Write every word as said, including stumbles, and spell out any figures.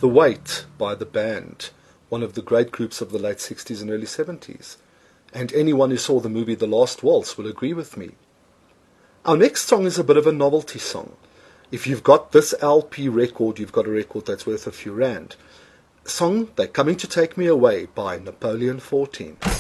The Weight by The Band, one of the great groups of the late sixties and early seventies. And anyone who saw the movie The Last Waltz will agree with me. Our next song is a bit of a novelty song. If you've got this L P record, you've got a record that's worth a few rand. Song They're Coming to Take Me Away by Napoleon fourteen.